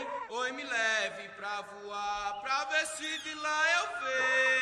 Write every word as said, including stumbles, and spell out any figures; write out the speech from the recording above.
Oi, me leve pra voar, pra ver se de lá eu vejo.